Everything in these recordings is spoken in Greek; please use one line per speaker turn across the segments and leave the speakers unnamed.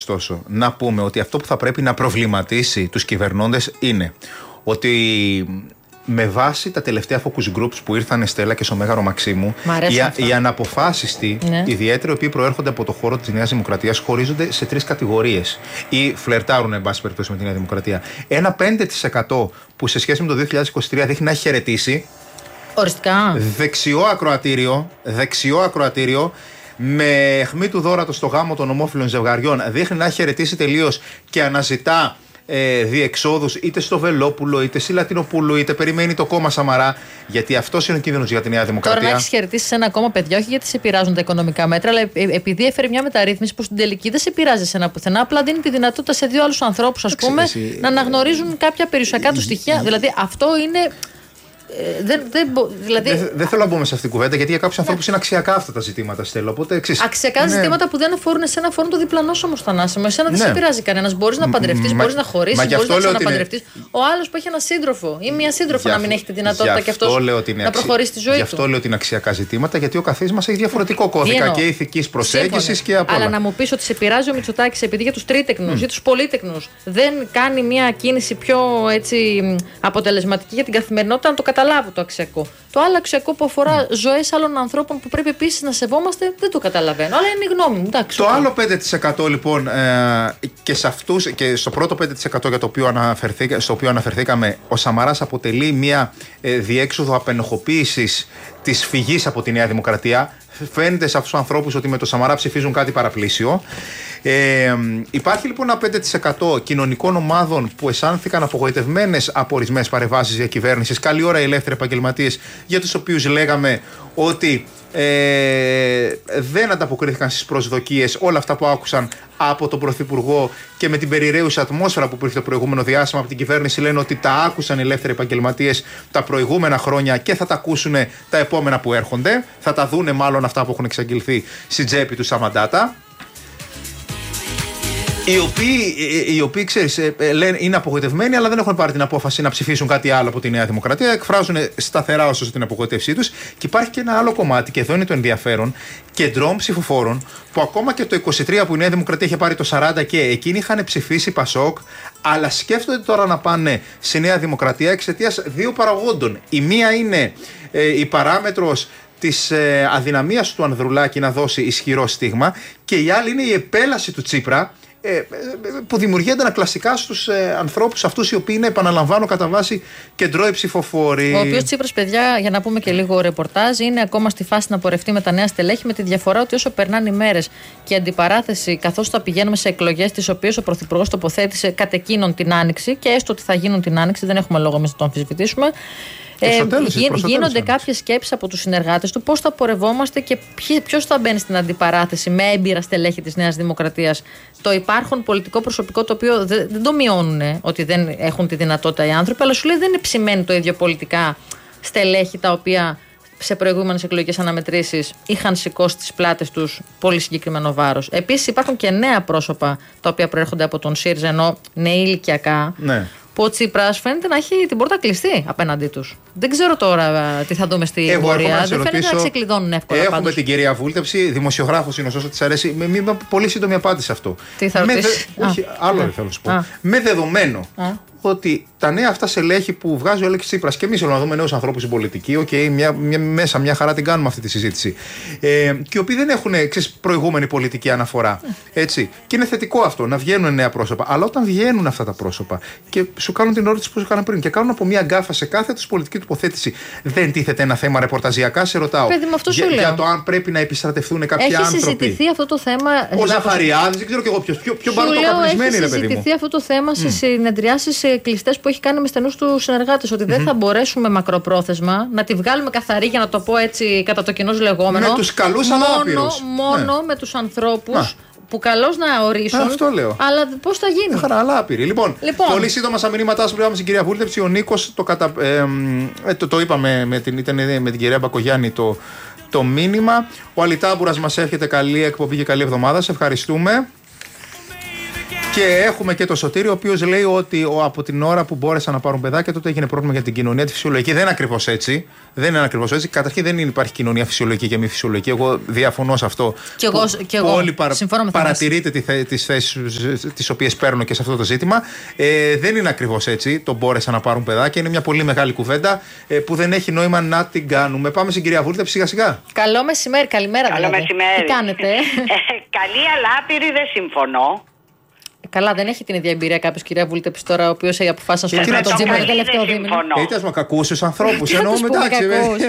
Ωστόσο, να πούμε ότι αυτό που θα πρέπει να προβληματίσει τους κυβερνώντες είναι ότι με βάση τα τελευταία focus groups που ήρθαν Στέλλα και στο Μέγαρο Μαξίμου, οι αναποφάσιστοι, ιδιαίτερα οι οποίοι προέρχονται από το χώρο της Νέας Δημοκρατίας, χωρίζονται σε 3 κατηγορίες ή φλερτάρουν, εν πάση περιπτώσει, με τη Νέα Δημοκρατία. Ένα 5% που σε σχέση με το 2023 δείχνει να έχει χαιρετήσει.
Οριστικά.
Δεξιό ακροατήριο. Με αιχμή του δώρατο στο γάμο των ομόφυλων ζευγαριών, δείχνει να έχει χαιρετήσει τελείως και αναζητά διεξόδους είτε στο Βελόπουλο, είτε στη Λατινοπούλου, είτε περιμένει το κόμμα Σαμαρά. Γιατί αυτός είναι ο κίνδυνος για τη Νέα Δημοκρατία.
Τώρα να έχεις χαιρετήσει σε ένα κόμμα, παιδιά, όχι γιατί σε πειράζουν τα οικονομικά μέτρα, αλλά επειδή έφερε μια μεταρρύθμιση που στην τελική δεν σε πειράζει σε ένα πουθενά, απλά δίνει τη δυνατότητα σε 2 άλλους ανθρώπους, ας πούμε, να αναγνωρίζουν κάποια περιουσιακά του στοιχεία. Δηλαδή αυτό είναι.
Δεν θέλω να μπούμε σε αυτήν την κουβέντα, γιατί για κάποιους ανθρώπους είναι αξιακά αυτά τα ζητήματα, Στέλλα.
Αξιακά ζητήματα που δεν αφορούν εσένα, αφορούν το διπλανό σου όμως, Θανάση. Εσένα δεν σε πειράζει κανένας. Μπορείς να παντρευτείς, μπορείς να χωρίσεις, μπορείς να ξαναπαντρευτείς. Ο άλλος που έχει ένα σύντροφο ή μία σύντροφο να μην έχει τη δυνατότητα και αυτός να προχωρήσει τη ζωή του.
Γι' αυτό λέω ότι είναι αξιακά ζητήματα, γιατί ο καθής μας έχει διαφορετικό κώδικα και ηθικής προσέγγισης και από όλα.
Αλλά να μου πεις ότι σε πειράζει ο Μητσοτάκης επειδή για τους τρίτεκνους ή τους πολίτεκνους δεν κάνει μια κίνηση πιο αποτελεσματική για την καθημερινότητα, να το καταλάβω το αξιακό. Το άλλο αξιακό που αφορά ζωές άλλων ανθρώπων που πρέπει επίσης να σεβόμαστε, δεν το καταλαβαίνω. Αλλά είναι η γνώμη μου. Εντάξει,
το άλλο 5% λοιπόν και σε αυτούς, και στο πρώτο 5% για το οποίο αναφερθήκαμε, ο Σαμαράς αποτελεί μια διέξοδο απενοχοποίησης της φυγής από τη Νέα Δημοκρατία. Φαίνεται σε αυτούς τους ανθρώπους ότι με το Σαμαρά ψηφίζουν κάτι παραπλήσιο. Υπάρχει λοιπόν ένα 5% κοινωνικών ομάδων που αισθάνθηκαν απογοητευμένες από ορισμένες παρεμβάσεις διακυβέρνησης. Καλή ώρα οι ελεύθεροι επαγγελματίες, για τους οποίους λέγαμε ότι δεν ανταποκρίθηκαν στις προσδοκίες όλα αυτά που άκουσαν από τον Πρωθυπουργό, και με την περιραίουσα ατμόσφαιρα που υπήρχε το προηγούμενο διάστημα από την κυβέρνηση λένε ότι τα άκουσαν οι ελεύθεροι επαγγελματίες τα προηγούμενα χρόνια και θα τα ακούσουν τα επόμενα που έρχονται. Θα τα δούνε μάλλον αυτά που έχουν εξαγγελθεί στην τσέπη του σαν μαντάτα. Οι οποίοι ξέρεις, λένε, είναι απογοητευμένοι, αλλά δεν έχουν πάρει την απόφαση να ψηφίσουν κάτι άλλο από τη Νέα Δημοκρατία. Εκφράζουν σταθερά ωστόσο την απογοήτευσή τους. Και υπάρχει και ένα άλλο κομμάτι, και εδώ είναι το ενδιαφέρον, κεντρών ψηφοφόρων, που ακόμα και το 23 που η Νέα Δημοκρατία είχε πάρει το 40 και εκείνοι είχαν ψηφίσει Πασόκ, αλλά σκέφτονται τώρα να πάνε στη Νέα Δημοκρατία εξαιτίας 2 παραγόντων. Η μία είναι η παράμετρος της αδυναμίας του Ανδρουλάκη να δώσει ισχυρό στίγμα, και η άλλη είναι η επέλαση του Τσίπρα, που δημιουργεί αντανακλαστικά στους ανθρώπους αυτούς οι οποίοι είναι, επαναλαμβάνω, κατά βάση κεντρώοι ψηφοφόροι.
Ο οποίος Τσίπρας, παιδιά, για να πούμε και λίγο ρεπορτάζ, είναι ακόμα στη φάση να πορευτεί με τα νέα στελέχη, με τη διαφορά ότι όσο περνάνε οι μέρες και η αντιπαράθεση, καθώς θα πηγαίνουμε σε εκλογές, τις οποίες ο Πρωθυπουργός τοποθέτησε κατ' εκείνον την Άνοιξη, και έστω ότι θα γίνουν την Άνοιξη, δεν έχουμε λόγο εμείς να το αμφισβητήσουμε. Γίνονται κάποιες σκέψεις από τους συνεργάτες του πώς θα πορευόμαστε και ποιος θα μπαίνει στην αντιπαράθεση με έμπειρα στελέχη της Νέας Δημοκρατίας. Το υπάρχον πολιτικό προσωπικό, το οποίο δεν το μειώνουν ότι δεν έχουν τη δυνατότητα οι άνθρωποι, αλλά σου λέει δεν είναι ψημένοι το ίδιο πολιτικά στελέχη τα οποία σε προηγούμενες εκλογικές αναμετρήσεις είχαν σηκώσει τις πλάτες τους πολύ συγκεκριμένο βάρος. Επίσης υπάρχουν και νέα πρόσωπα τα οποία προέρχονται από τον ΣΥΡΙΖΑ, ενώ νέοι ηλικιακά. Ναι. Που ο Τσίπρας φαίνεται να έχει την πόρτα κλειστή απέναντί τους. Δεν ξέρω τώρα τι θα δούμε στην πορεία. Δεν φαίνεται να ξεκλειδώνουν εύκολα.
Έχουμε
πάντως
την κυρία Βούλτεψη, δημοσιογράφος είναι, όσο της αρέσει. Με πολύ σύντομη απάντηση σε αυτό.
Τι θα ρωτήσεις?
Όχι, άλλο θέλω να σου πω. Με δεδομένο ότι τα νέα αυτά στελέχη που βγάζει ο Αλέξης Τσίπρας, και εμείς θέλουμε να δούμε νέους ανθρώπους στην πολιτική, μέσα μια χαρά την κάνουμε αυτή τη συζήτηση, και οι οποίοι δεν έχουν προηγούμενη πολιτική αναφορά. Έτσι. Και είναι θετικό αυτό, να βγαίνουν νέα πρόσωπα. Αλλά όταν βγαίνουν αυτά τα πρόσωπα και σου κάνουν την ερώτηση που σου έκανα πριν και κάνουν από μια γκάφα σε κάθε τους πολιτική τοποθέτηση, δεν τίθεται ένα θέμα ρεπορταζιακά, σε ρωτάω.
Παιδί,
για το αν πρέπει να επιστρατευτούν κάποιοι άνθρωποι.
Έχει συζητηθεί αυτό το θέμα.
Ο Ζαχαριάδης, δεν ξέρω κι εγώ ποιο μπαρτοκαπνισμένοι είναι, παιδί μου.
Έχει συζητηθεί αυτό το θέμα σε συνεδριάσεις κλειστές που έχει κάνει με στενούς του συνεργάτες, ότι δεν θα μπορέσουμε μακροπρόθεσμα να τη βγάλουμε καθαρή, για να το πω έτσι κατά το κοινώς λεγόμενο.
Με τους καλούς ανάπηρους.
Μόνο με τους ανθρώπους που καλώς να ορίσουν.
Αυτό λέω.
Αλλά πώς θα γίνει.
Χαρά, αλλά άπειροι. Λοιπόν, πολύ σύντομα στα μηνύματά σας πριν στην κυρία Βούλτεψη. Ο Νίκος το είπαμε ήταν με την κυρία Μπακογιάννη το μήνυμα. Ο Αλιτάμπουρας μας έρχεται καλή εκπομπή και καλή εβδομάδα. Σε ευχαριστούμε. Και έχουμε και το Σωτήριο, ο οποίος λέει ότι από την ώρα που μπόρεσαν να πάρουν παιδάκια, τότε έγινε πρόβλημα για την κοινωνία τη φυσιολογική. Δεν είναι ακριβώς έτσι. Δεν είναι ακριβώς έτσι. Καταρχήν δεν υπάρχει κοινωνία φυσιολογική και μη φυσιολογική. Εγώ διαφωνώ σε αυτό.
Και εγώ
όλοι παρατηρείτε τις θέσεις τις οποίες παίρνω και σε αυτό το ζήτημα. Δεν είναι ακριβώς έτσι. Το μπόρεσαν να πάρουν παιδάκια. Είναι μια πολύ μεγάλη κουβέντα που δεν έχει νόημα να την κάνουμε. Πάμε στην κυρία Βούλτεψη σιγά-σιγά.
Καλό μεσημέρι, καλημέρα.
Καλό μεσημέρι.
Τι κάνετε?
Καλή, αλλά άπειρη δεν συμφωνώ.
Καλά, δεν έχει την ίδια εμπειρία κάποιο, κυρία Βούλτεψη, τώρα ο οποίο αποφάσισε να στο το τζίμα το τελευταίο δίμηνο.
Είτε με κακούς ανθρώπους, εννοούμε εντάξει.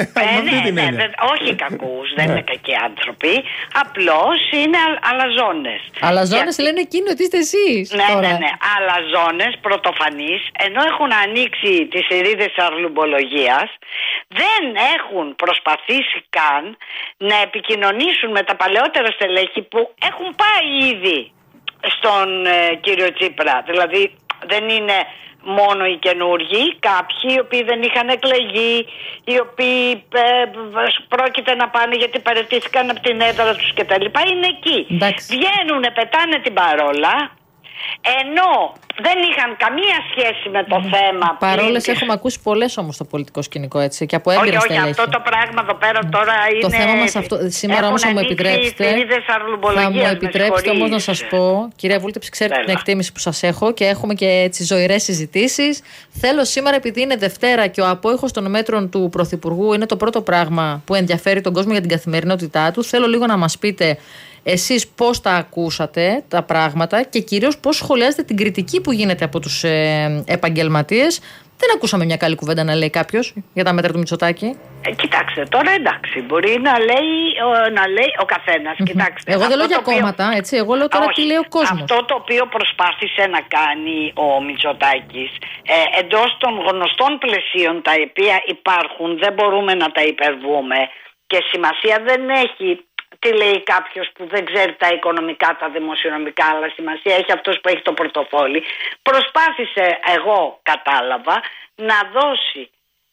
Όχι κακούς, δεν είναι κακοί άνθρωποι. Απλώς είναι αλαζόνες.
Αλαζόνες λένε εκείνοι ότι είστε εσείς.
Ναι. Αλαζόνες, πρωτοφανείς, ενώ έχουν ανοίξει τις σειρίδες αρλουμπολογίας, δεν έχουν προσπαθήσει καν να επικοινωνήσουν με τα παλαιότερα στελέχη που έχουν πάει ήδη στον κύριο Τσίπρα. Δηλαδή δεν είναι μόνο οι καινούργοι, κάποιοι οι οποίοι δεν είχαν εκλεγεί, οι οποίοι πρόκειται να πάνε γιατί παραιτήθηκαν από την έδρα τους κτλ. Είναι εκεί. Βγαίνουνε, πετάνε την παρόλα, ενώ δεν είχαν καμία σχέση με το θέμα.
Παρόλες έχουμε ακούσει πολλές όμως στο πολιτικό σκηνικό, έτσι, και από έμπειρα στελέχη.
Όχι, αυτό το πράγμα εδώ πέρα τώρα είναι.
Το θέμα μας αυτό. Σήμερα όμως θα μου επιτρέψετε όμως να σας πω, κυρία Βούλτεψη, ξέρετε την εκτίμηση που σας έχω και έχουμε και έτσι ζωηρές συζητήσεις. Θέλω σήμερα, επειδή είναι Δευτέρα και ο απόϊχος των μέτρων του Πρωθυπουργού είναι το πρώτο πράγμα που ενδιαφέρει τον κόσμο για την καθημερινότητά του, θέλω λίγο να μας πείτε εσείς πώς τα ακούσατε τα πράγματα και κυρίως πώς σχολιάζετε την κριτική που γίνεται από τους επαγγελματίες. Δεν ακούσαμε μια καλή κουβέντα να λέει κάποιος για τα μέτρα του Μητσοτάκη.
Κοιτάξτε, τώρα εντάξει, μπορεί να λέει ο καθένας. Κοιτάξτε,
εγώ δεν λέω για κόμματα, έτσι. Εγώ λέω τώρα τι λέει ο κόσμος.
Αυτό το οποίο προσπάθησε να κάνει ο Μητσοτάκης εντός των γνωστών πλαισίων τα οποία υπάρχουν, δεν μπορούμε να τα υπερβούμε και σημασία δεν έχει τι λέει κάποιος που δεν ξέρει τα οικονομικά, τα δημοσιονομικά, αλλά σημασία έχει αυτός που έχει το πορτοφόλι. Προσπάθησε, εγώ κατάλαβα, να δώσει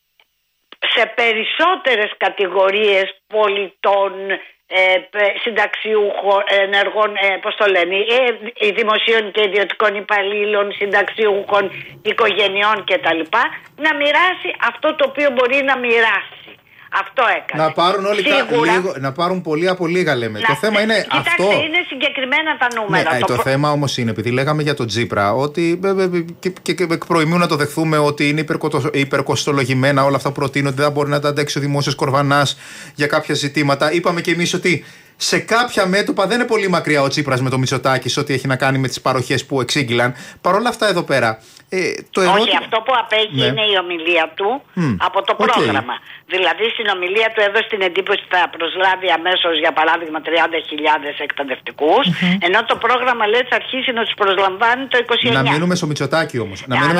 σε περισσότερες κατηγορίες πολιτών, συνταξιούχων, ενεργών, πώς το λένε, δημοσίων και ιδιωτικών υπαλλήλων, συνταξιούχων, οικογενειών κτλ. Να μοιράσει αυτό το οποίο μπορεί να μοιράσει. Αυτό έκανε.
Να πάρουν όλοι να πάρουν πολύ από λίγα, λέμε. Το θέμα είναι αυτό.
Είναι συγκεκριμένα τα νούμερα.
Ναι, το θέμα όμως είναι, επειδή λέγαμε για τον Τσίπρα, ότι και εκ προημίου να το δεχθούμε ότι είναι υπερκοστολογημένα όλα αυτά που προτείνονται, δεν μπορεί να τα αντέξει ο δημόσιος κορβανάς για κάποια ζητήματα. Είπαμε κι εμείς ότι σε κάποια μέτωπα δεν είναι πολύ μακριά ο Τσίπρας με το Μητσοτάκη σε ό,τι έχει να κάνει με τις παροχές που εξήγηλαν. Παρ' όλα αυτά εδώ πέρα.
Όχι, αυτό που απέχει είναι η ομιλία του από το πρόγραμμα. Δηλαδή στην ομιλία του έδωσε την εντύπωση ότι θα προσλάβει αμέσως, για παράδειγμα, 30.000 εκπαιδευτικούς, ενώ το πρόγραμμα λέει θα αρχίσει να τους προσλαμβάνει το 29.
Να μείνουμε στο Μητσοτάκη όμως.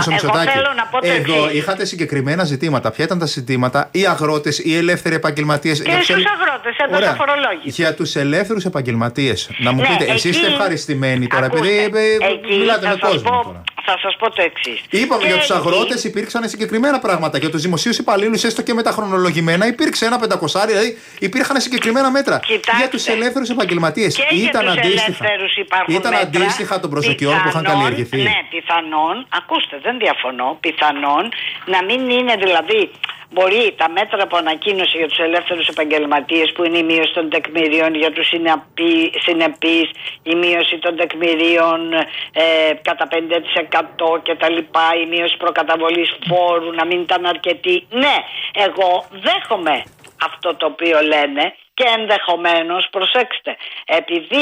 Εδώ είχατε συγκεκριμένα ζητήματα. Ποια ήταν τα ζητήματα? Οι αγρότες, οι ελεύθεροι επαγγελματίες.
Και στους αγρότες έδωσα φορολόγηση.
Για τους ελεύθερους επαγγελματίες, να μου πείτε, εσείς είστε ευχαριστημένοι τώρα, επειδή μιλάτε με κόσμο.
Θα σας πω το εξής.
Είπαμε για τους αγρότες υπήρξαν συγκεκριμένα πράγματα. Για τους δημοσίους υπαλλήλους, έστω και μεταχρονολογημένα, υπήρξε ένα 500, δηλαδή υπήρχαν συγκεκριμένα μέτρα.
Κοιτάξτε,
για τους ελεύθερους επαγγελματίες ήταν αντίστοιχα των προσδοκιών που είχαν καλλιεργηθεί.
Ναι, πιθανόν, ακούστε, δεν διαφωνώ, πιθανόν να μην είναι δηλαδή. Μπορεί τα μέτρα που ανακοίνωσε για τους ελεύθερους επαγγελματίες, που είναι η μείωση των τεκμηρίων για τους συνεπείς, η μείωση των τεκμηρίων κατά 50% κτλ., η μείωση προκαταβολής φόρου να μην ήταν αρκετή. Ναι, εγώ δέχομαι αυτό το οποίο λένε και ενδεχομένως, προσέξτε, επειδή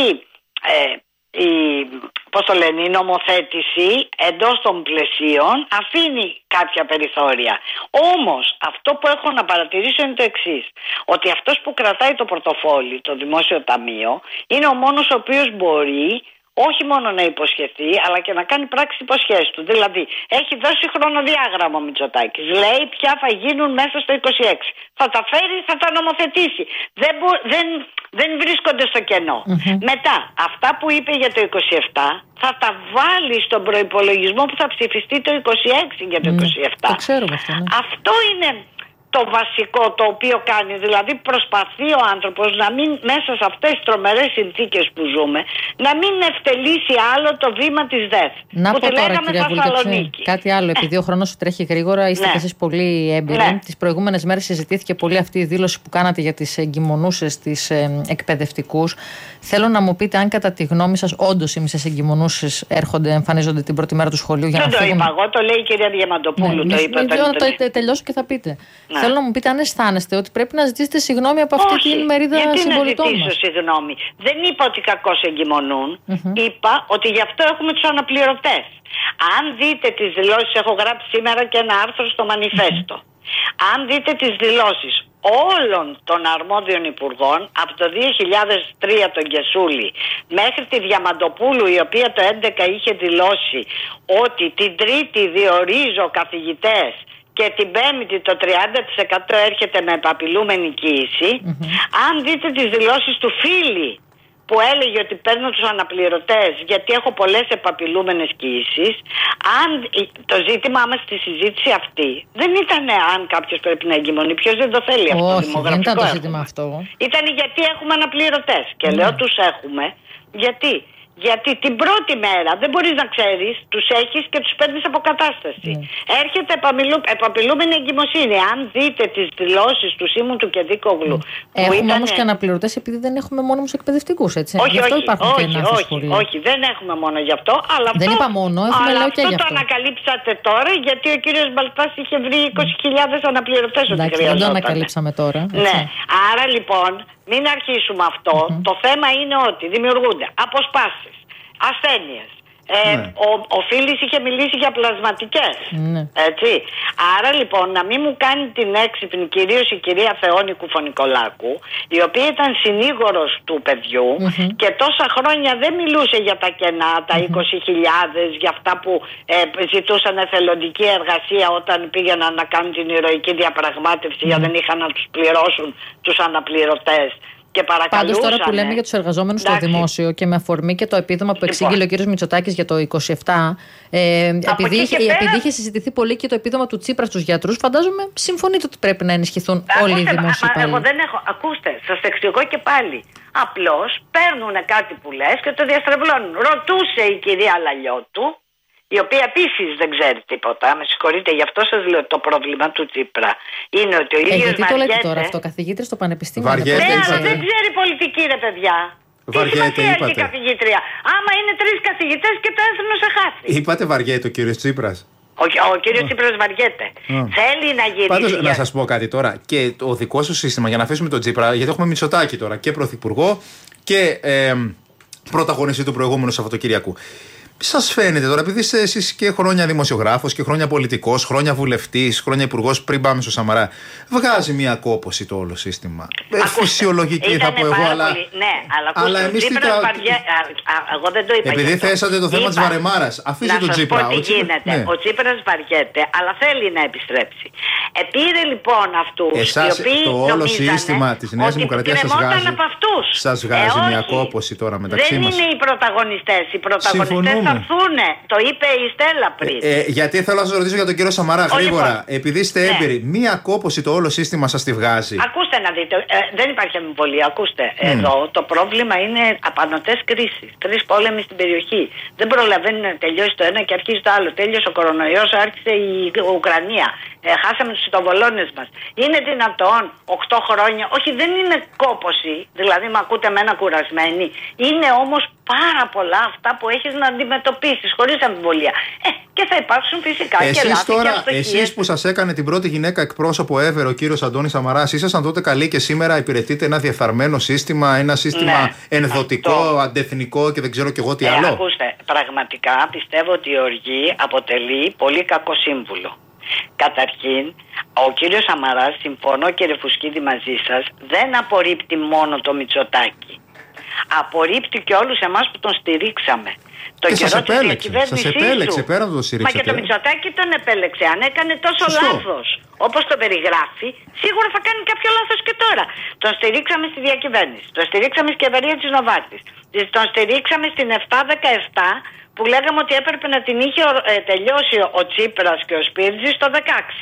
η νομοθέτηση εντός των πλαισίων αφήνει κάποια περιθώρια. Όμως αυτό που έχω να παρατηρήσω είναι το εξής, ότι αυτός που κρατάει το πορτοφόλι, το Δημόσιο Ταμείο, είναι ο μόνος ο οποίος μπορεί όχι μόνο να υποσχεθεί, αλλά και να κάνει πράξη υποσχέσεις του. Δηλαδή, έχει δώσει χρονοδιάγραμμα ο Μητσοτάκης. Λέει ποια θα γίνουν μέσα στο 26. Θα τα φέρει, θα τα νομοθετήσει. Δεν βρίσκονται στο κενό. Μετά, αυτά που είπε για το 27, θα τα βάλει στον προϋπολογισμό που θα ψηφιστεί το 26 για το 27.
Το ξέρουμε αυτό. Ναι.
Αυτό είναι το βασικό το οποίο κάνει. Δηλαδή προσπαθεί ο άνθρωπος να μην, μέσα σε αυτές τις τρομερές συνθήκες που ζούμε, να μην ευτελίσει άλλο το βήμα της ΔΕΘ.
Να
που
πω
τη
τώρα,
λέγαμε
κυρία Βουλγαψέ, κάτι άλλο, επειδή ο χρόνος σου τρέχει γρήγορα, είστε κι εσείς πολύ έμπειροι. Τις προηγούμενες μέρες συζητήθηκε πολύ αυτή η δήλωση που κάνατε για τις εγκυμονούσες, τις εκπαιδευτικούς. Θέλω να μου πείτε αν κατά τη γνώμη σας όντως οι μισές εγκυμονούσες εμφανίζονται την πρώτη μέρα του σχολείου για να φύγουν.
Δεν το είπα εγώ, το λέει η κυρία Διαμαντοπούλου.
Ναι, το τελειώσω και θα πείτε. Ναι. Θέλω να μου πείτε αν αισθάνεστε ότι πρέπει να ζητήσετε συγγνώμη από αυτή την μερίδα συμπολιτών μας.
Όχι, να ζητήσω συγγνώμη. Δεν είπα ότι κακώς εγκυμονούν. Είπα ότι γι' αυτό έχουμε τους αναπληρωτές. Αν δείτε τις δηλώσεις, έχω γράψει σήμερα και ένα άρθρο στο Μανιφέστο. Αν δείτε τις δηλώσεις όλων των αρμόδιων υπουργών από το 2003 τον Κεσούλη μέχρι τη Διαμαντοπούλου, η οποία το 2011 είχε δηλώσει ότι την Τρίτη διορίζω καθηγητές και την Πέμπτη το 30% έρχεται με επαπειλούμενη κοίηση. Αν δείτε τις δηλώσεις του Φίλη που έλεγε ότι παίρνω τους αναπληρωτές γιατί έχω πολλές επαπειλούμενες κοίησεις. Το ζήτημά μας στη συζήτηση αυτή δεν ήταν αν κάποιος πρέπει να εγκυμονεί, ποιος δεν το θέλει αυτό.
Όχι, δεν ήταν το ζήτημα αυτό.
Ήταν γιατί έχουμε αναπληρωτές. Και λέω τους έχουμε γιατί την πρώτη μέρα δεν μπορείς να ξέρεις, τους έχεις και τους παίρνεις αποκατάσταση. Έρχεται επαπειλούμενη εγκυμοσύνη. Αν δείτε τις δηλώσεις του Σίμου του Κεδίκογλου.
Έχουμε όμως και αναπληρωτές επειδή δεν έχουμε μόνιμους εκπαιδευτικούς, έτσι.
Όχι, δεν έχουμε μόνο γι' αυτό. Αλλά
δεν είπα μόνο, έχουμε λέω και γι' αυτό.
Αυτό το ανακαλύψατε τώρα γιατί ο κύριος Μπαλτάς είχε βρει 20.000 αναπληρωτές.
Εντάξει, δεν το ανακαλύψαμε τώρα.
Ναι, άρα λοιπόν. Μην αρχίσουμε αυτό. Το θέμα είναι ότι δημιουργούνται αποσπάσεις, ασθένειες. Ο Φίλης είχε μιλήσει για πλασματικές. Έτσι. Άρα λοιπόν να μην μου κάνει την έξυπνη κυρίως η κυρία Θεόνη Κουφονικολάκου, η οποία ήταν συνήγορος του παιδιού και τόσα χρόνια δεν μιλούσε για τα κενά, τα 20.000, για αυτά που ζητούσαν εθελοντική εργασία όταν πήγαιναν να κάνουν την ηρωική διαπραγμάτευση γιατί δεν είχαν να τους πληρώσουν τους αναπληρωτές.
Πάντως τώρα που λέμε για τους εργαζόμενους στο δημόσιο και με αφορμή και το επίδομα που εξήγηλε ο κύριος Μητσοτάκης για το 27, επειδή είχε συζητηθεί πολύ και το επίδομα του Τσίπρα στους γιατρούς, φαντάζομαι συμφωνείτε ότι πρέπει να ενισχυθούν όλοι οι δημόσιοι υπάλληλοι.
Εγώ δεν έχω. Ακούστε, σας εξηγώ και πάλι. Απλώς παίρνουν κάτι που λες και το διαστρεβλώνουν. Ρωτούσε η κυρία Λαλιώτου, η οποία επίσης δεν ξέρει τίποτα. Με συγχωρείτε, γι' αυτό σας λέω το πρόβλημα του Τσίπρα. Είναι ότι ο ίδιος
γιατί το λέτε τώρα αυτό, καθηγήτρια στο Πανεπιστήμιο.
Ναι, αλλά δεν ξέρει πολιτική, ρε παιδιά.
Βαριέται, είπατε.
Καθηγήτρια. Άμα είναι 3 καθηγητές και το έθνο σε χάθη.
Είπατε βαριέται ο κύριος Τσίπρας.
Ο κύριος Τσίπρας βαριέται. Θέλει να γυρίσει.
Πάντως, να σας πω κάτι τώρα. Και το δικό σου σύστημα, για να αφήσουμε τον Τσίπρα, γιατί έχουμε Μητσοτάκη τώρα και πρωθυπουργό και πρωταγωνιστή του προηγούμενου Σαββατοκυριακού. Σας φαίνεται τώρα, επειδή είστε εσείς και χρόνια δημοσιογράφος και χρόνια πολιτικός, χρόνια βουλευτής, χρόνια υπουργός, πριν πάμε στο Σαμαρά, βγάζει μια κόπωση το όλο σύστημα. Φυσιολογική θα πω εγώ, αλλά.
Ναι, αλλά
εμείς
εγώ δεν το είπα.
Επειδή θέσατε το θέμα της βαρεμάρας, αφήστε τον Τσίπρα.
Να σας πω τι γίνεται. Ο Τσίπρας βαριέται, αλλά θέλει να επιστρέψει. Επήρε λοιπόν αυτούς οι οποίοι
το όλο σύστημα της Νέας Δημοκρατίας σας βγάζει μια κόπωση τώρα μεταξύ μας.
Δεν είναι οι πρωταγωνιστές. Οι πρωταγωνιστές θα έρθουνε. Το είπε η Στέλλα πριν.
Γιατί θέλω να σας ρωτήσω για τον κύριο Σαμαρά γρήγορα. Επειδή είστε έμπειροι, μία κόπωση το όλο σύστημα σας τη βγάζει.
Ακούστε να δείτε. Δεν υπάρχει αμφιβολία. Ακούστε. Εδώ το πρόβλημα είναι απανωτές κρίσεις. 3 πόλεμοι στην περιοχή. Δεν προλαβαίνει να τελειώσει το ένα και αρχίζει το άλλο. Τέλειωσε ο κορονοϊός, άρχισε η Ουκρανία. Χάσαμε τους συντοβολώνες μας. Είναι δυνατόν 8 χρόνια? Όχι, δεν είναι κόπωση. Δηλαδή, με ακούτε εμένα κουρασμένη. Είναι όμως πάρα πολλά αυτά που έχεις να αντιμετωπίσεις χωρίς αμφιβολία. Και θα υπάρξουν φυσικά και λάθη και αστοχίες.
Εσείς που σας έκανε την πρώτη γυναίκα εκπρόσωπο ever ο κύριος Αντώνης Σαμαράς, ήσασταν τότε καλοί και σήμερα υπηρετείτε ένα διεφθαρμένο σύστημα, ένα σύστημα ενδοτικό, αντεθνικό και δεν ξέρω κι εγώ τι άλλο.
Ακούστε, πραγματικά πιστεύω ότι η οργή αποτελεί πολύ κακό σύμβουλο. Καταρχήν, ο κύριος Σαμαράς, συμφωνώ κύριε Φουσκίδη μαζί σας, δεν απορρίπτει μόνο το Μητσοτάκη. Απορρίπτει και όλους εμάς που τον στηρίξαμε. Το
και σας επέλεξε πέρα να το στηρίξετε.
Μα και το Μητσοτάκη τον επέλεξε. Αν έκανε τόσο λάθος όπως το περιγράφει, σίγουρα θα κάνει κάποιο λάθος και τώρα. Τον στηρίξαμε στη διακυβέρνηση. Τον στηρίξαμε στην κυβερνία της Νοβάρτης. Τον στηρίξαμε στην 7-17 που λέγαμε ότι έπρεπε να την είχε τελειώσει ο Τσίπρας και ο Σπίρτζης το 16.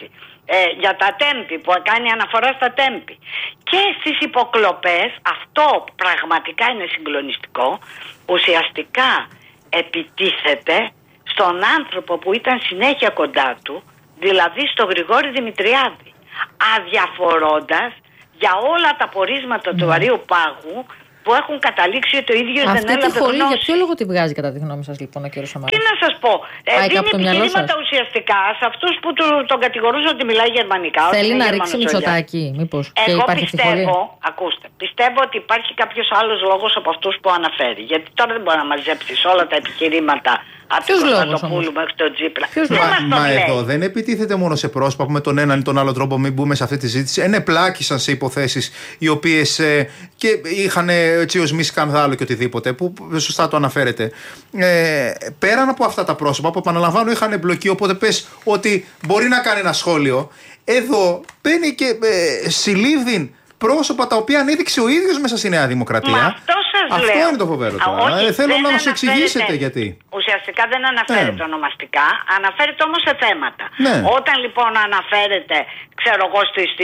για τα τέμπη, που κάνει αναφορά στα τέμπη. Και στις υποκλοπές, αυτό πραγματικά είναι συγκλονιστικό, ουσιαστικά επιτίθεται στον άνθρωπο που ήταν συνέχεια κοντά του, δηλαδή στο Γρηγόρη Δημητριάδη, αδιαφορώντας για όλα τα πορίσματα του Βαρύου Πάγου που έχουν καταλήξει ότι ο ίδιος δεν έλαβε γνώση.
Αυτή για ποιο λόγο τη βγάζει κατά τη γνώμη σας λοιπόν ο κ. Σαμαράς?
Τι να σας πω, δίνει επιχειρήματα ουσιαστικά σε αυτούς που τον κατηγορούσαν ότι μιλάει γερμανικά.
Θέλει να ρίξει Μητσοτάκη, μήπως?
Εγώ πιστεύω ότι υπάρχει κάποιος άλλος λόγος από αυτούς που αναφέρει. Γιατί τώρα δεν μπορεί να μαζέψεις όλα τα επιχειρήματα από τον Κωνσταντοπούλου μέχρι τον Τσίπρα.
Μα εδώ δεν επιτίθεται μόνο σε πρόσωπα που με τον έναν ή τον άλλο τρόπο, μην μπούμε σε αυτή τη ζήτηση, ενεπλάκησαν σε υποθέσεις οι οποίες και είχαν έτσι ως μη σκανδάλο και οτιδήποτε, που σωστά το αναφέρετε. Πέραν από αυτά τα πρόσωπα που επαναλαμβάνω είχαν εμπλοκή, οπότε πες ότι μπορεί να κάνει ένα σχόλιο. Εδώ μπαίνει και συλλήβδην πρόσωπα τα οποία ανέδειξε ο ίδιος μέσα στη Νέα Δημοκρατία. Αυτό είναι το φοβερό τώρα. Θέλω να μας εξηγήσετε γιατί.
Ουσιαστικά δεν αναφέρεται ονομαστικά, αναφέρεται όμως σε θέματα. Όταν λοιπόν αναφέρεται, ξέρω εγώ,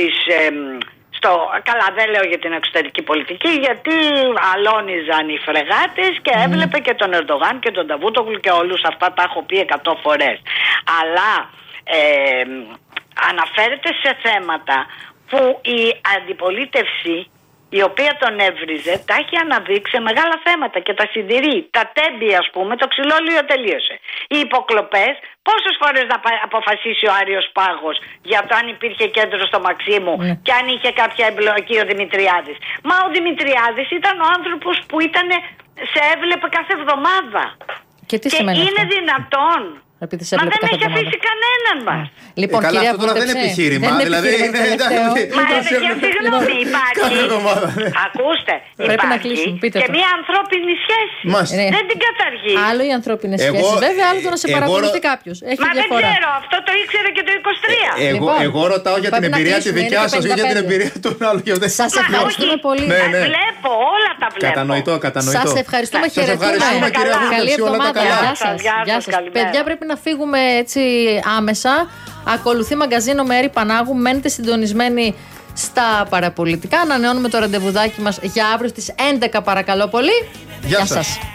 καλά δεν λέω για την εξωτερική πολιτική, γιατί αλώνιζαν οι φρεγάτες και έβλεπε και τον Ερντογάν και τον Νταβούτογλου και όλους αυτά, τα έχω πει 100 φορές. Αλλά αναφέρεται σε θέματα που η αντιπολίτευση, η οποία τον έβριζε, τα έχει αναδείξει σε μεγάλα θέματα και τα συντηρεί. Τα τέμπη, ας πούμε, το ξυλόλιο τελείωσε. Οι υποκλοπές, πόσες φορές να αποφασίσει ο Άριος Πάγος για το αν υπήρχε κέντρο στο Μαξίμου και αν είχε κάποια εμπλοκή ο Δημητριάδης? Μα ο Δημητριάδης ήταν ο άνθρωπος που σε έβλεπε κάθε εβδομάδα.
Και
είναι δυνατόν? Μα δεν έχει αφήσει κανέναν μας.
Λοιπόν,
καλά, αυτό τώρα δεν είναι επιχείρημα. Δηλαδή είναι.
Μα συγγνώμη, υπάρχει. Ακούστε, υπάρχει και μια ανθρώπινη σχέση. Δεν την καταργεί.
Άλλο οι ανθρώπινες σχέσεις, βέβαια, άλλο το να σε παρακολουθεί κάποιος.
Μα δεν ξέρω, αυτό το ήξερε και το 23.
Εγώ ρωτάω για την εμπειρία τη δικιά σας, για την εμπειρία των άλλων.
Σας ευχαριστούμε πολύ.
Βλέπω, όλα τα βλέπω.
Κατανοητό.
Σας ευχαριστούμε, χαιρετούμε. Καλή εβδομάδα. Γεια σας. Παιδιά, πρέπει να φύγουμε έτσι άμεσα. Ακολουθεί μαγκαζίνο με Έρη Πανάγου. Μένετε συντονισμένοι στα παραπολιτικά. Ανανεώνουμε το ραντεβουδάκι μας για αύριο στις 11, παρακαλώ πολύ.
Γεια σας.